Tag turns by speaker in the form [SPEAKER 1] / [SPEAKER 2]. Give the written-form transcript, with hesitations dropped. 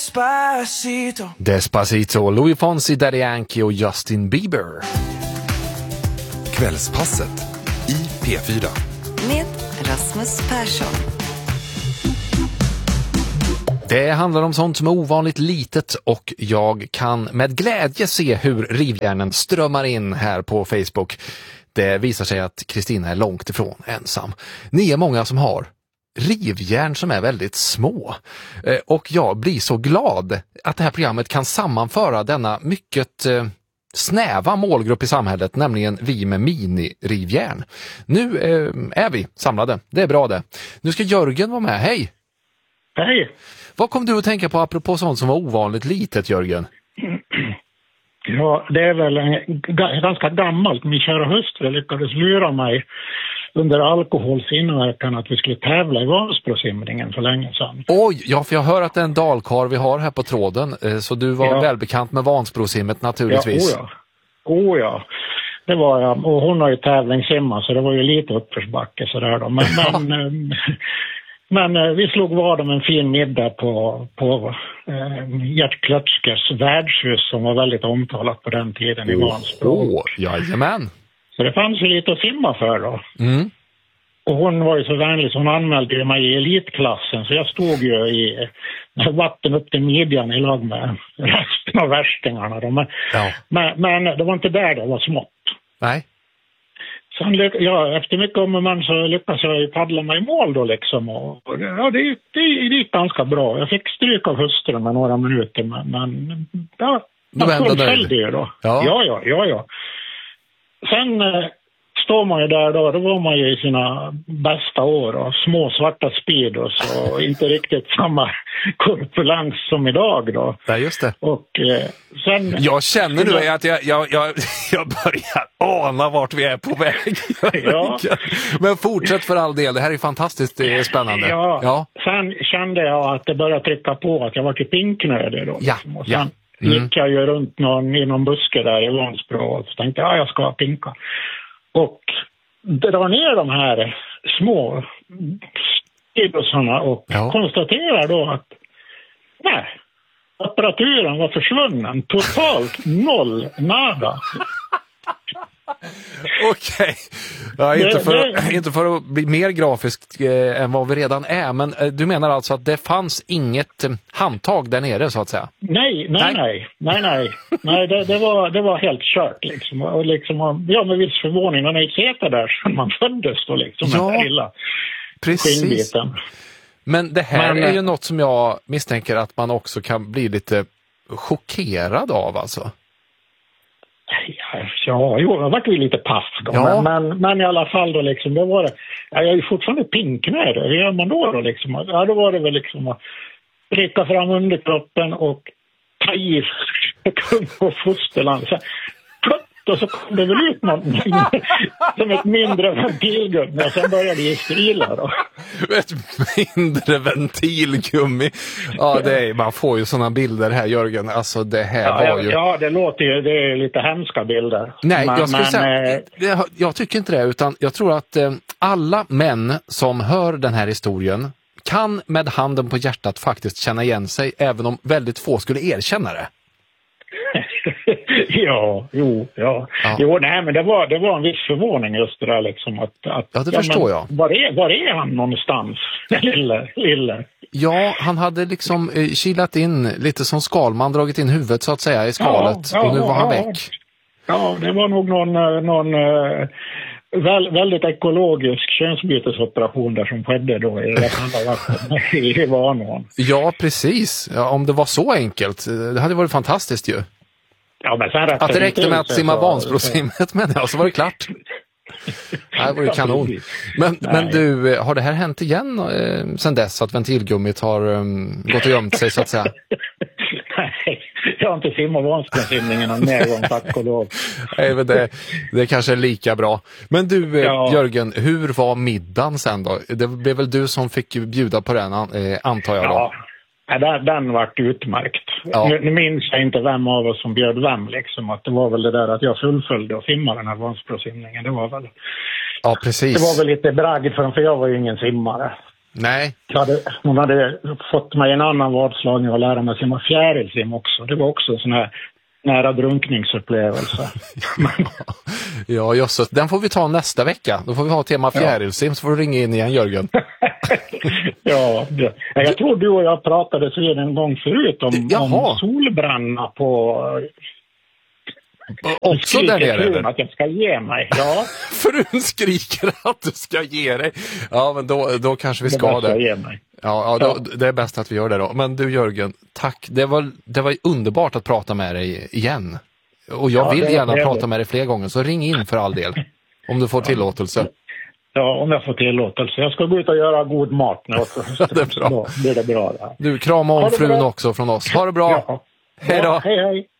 [SPEAKER 1] Despacito, Louis Fonsi, Daddy Yankee och Justin Bieber.
[SPEAKER 2] Kvällspasset i P4
[SPEAKER 3] med Rasmus Persson.
[SPEAKER 1] Det handlar om sånt som är ovanligt litet och jag kan med glädje se hur rivjärnen strömmar in här på Facebook. Det visar sig att Kristina är långt ifrån ensam. Ni är många som har rivjärn som är väldigt små. Och jag blir så glad att det här programmet kan sammanföra denna mycket snäva målgrupp i samhället, nämligen vi med mini-rivjärn. Nu är vi samlade. Det är bra det. Nu ska Jörgen vara med. Hej!
[SPEAKER 4] Hej!
[SPEAKER 1] Vad kom du att tänka på apropå sånt som var ovanligt litet, Jörgen?
[SPEAKER 4] Ja, det är väl ganska gammalt. Min kära hustru lyckades lura mig under alkoholsinverkan att vi skulle tävla i Vansbrosimningen för länge sedan.
[SPEAKER 1] Oj, ja, för jag hör att det är en dalkar vi har här på tråden. Så du var välbekant med Vansbrosimmet naturligtvis.
[SPEAKER 4] Ja, ja. Det var jag. Och hon har ju tävlingssimma så det var ju lite uppförsbacke sådär då. Men vi slog vad om en fin middag på Gert Klötskers värdshus som var väldigt omtalat på den tiden i Vansbro.
[SPEAKER 1] Jajamän.
[SPEAKER 4] Så det fanns ju lite att simma för då.
[SPEAKER 1] Mm.
[SPEAKER 4] Och hon var ju så vänlig så hon anmälde mig i elitklassen så jag stod ju i vatten upp till midjan i lag med resten av värstingarna då. Men det var inte där det var smått.
[SPEAKER 1] Nej.
[SPEAKER 4] Sen, efter mycket om och men så lyckades jag paddla mig i mål då liksom. Och det gick ganska bra. Jag fick stryk av hustrun med några minuter men jag fullföljde ju då. Ja. Sen står man ju där då var man ju i sina bästa år och små svarta speedos och inte riktigt samma korpulens som idag då.
[SPEAKER 1] Ja, just det.
[SPEAKER 4] Och sen... Jag
[SPEAKER 1] känner nu att jag börjar ana vart vi är på väg.
[SPEAKER 4] Ja.
[SPEAKER 1] Men fortsätt för all del, det här är fantastiskt spännande.
[SPEAKER 4] Ja. Sen kände jag att det började trycka på att jag var till pinknödig då.
[SPEAKER 1] Ja.
[SPEAKER 4] Och sen gick jag ju runt i någon buske där i Vansbro och så tänkte jag ska pinka. Och drar ner de här små idosarna och konstaterar då att apparaturen var försvunnen. Totalt noll, nada.
[SPEAKER 1] Okej. Ja, inte för att bli mer grafiskt än vad vi redan är, men du menar alltså att det fanns inget handtag där nere så att säga? Nej,
[SPEAKER 4] det var helt kört liksom. Och liksom, med viss förvåning när man gick heta där som man föddes då liksom med lilla skinnbiten.
[SPEAKER 1] Men det här är ju något som jag misstänker att man också kan bli lite chockerad av alltså.
[SPEAKER 4] Ja, jag var ju lite paff då. Ja. Men i alla fall då liksom, det var det. Jag är ju fortfarande pinknöjd. Hur gör man då liksom? Ja, då var det väl liksom att rycka fram underkroppen och ta i kung och fosterland. Och så kom det väl ut någonting som ett mindre ventilgummi och sen började det strila då.
[SPEAKER 1] Ett mindre ventilgummi. Ja, man får ju sådana bilder här, Jörgen. Alltså det här var ju...
[SPEAKER 4] Ja, det låter ju, det är lite hemska bilder.
[SPEAKER 1] Nej, jag tycker inte det, utan jag tror att alla män som hör den här historien kan med handen på hjärtat faktiskt känna igen sig, även om väldigt få skulle erkänna det.
[SPEAKER 4] Jo, nej, men det var en viss förvåning just det där liksom att
[SPEAKER 1] det förstår jag.
[SPEAKER 4] Var är han någonstans? Lille.
[SPEAKER 1] Ja, han hade liksom kilat in lite som Skalman, dragit in huvudet så att säga i skalet och nu var han väck. Ja,
[SPEAKER 4] det var nog någon väldigt ekologisk könsbytesoperation där som skedde då i Vanån.
[SPEAKER 1] Ja, precis. Ja, om det var så enkelt, det hade varit fantastiskt ju.
[SPEAKER 4] Ja, men sen
[SPEAKER 1] att det räckte med att simma Vansbrosimmet, men så var det klart. Det var ju kanon. Men du, har det här hänt igen sen dess att ventilgummit har gått och gömt sig så att säga?
[SPEAKER 4] Nej, jag har inte simmat Vansbrosimningen någon mer gång, tack och lov.
[SPEAKER 1] Nej, men det kanske är lika bra. Men du, Jörgen, hur var middagen sen då? Det blev väl du som fick bjuda på den, antar jag då?
[SPEAKER 4] Ja, den var utmärkt. Ja. Nu minns jag inte vem av oss som bjöd vem liksom. Att det var väl det där att jag fullföljde och simmade den här Vansbrosimningen. Det var väl...
[SPEAKER 1] Ja, precis.
[SPEAKER 4] Det var väl lite bragd för jag var ju ingen simmare.
[SPEAKER 1] Nej.
[SPEAKER 4] Hon hade fått mig en annan vadslagning och lära mig simma fjärilsim också. Det var också en sån här nära drunkningsupplevelse.
[SPEAKER 1] Ja, jösses. Den får vi ta nästa vecka. Då får vi ha tema fjärilsim, så får du ringa in igen, Jörgen.
[SPEAKER 4] Ja, jag tror du och jag pratade så en gång förut om solbränna på...
[SPEAKER 1] Också där nere.
[SPEAKER 4] Att jag ska ge mig. Ja.
[SPEAKER 1] Frun skriker att du ska ge dig. Ja, men då kanske vi ska det.
[SPEAKER 4] Ge mig.
[SPEAKER 1] Ja, det är bäst att vi gör det då. Men du Jörgen, tack. Det var underbart att prata med dig igen. Och jag vill gärna prata med dig fler gånger, så ring in för all del. Om du får tillåtelse.
[SPEAKER 4] Ja, om jag får tillåtelse. Jag ska gå ut och göra god mat nu också.
[SPEAKER 1] Det är bra.
[SPEAKER 4] Då blir det bra.
[SPEAKER 1] Du, krama om frun också från oss. Ha det bra.
[SPEAKER 4] Ja.
[SPEAKER 1] Hej då.
[SPEAKER 4] Hej.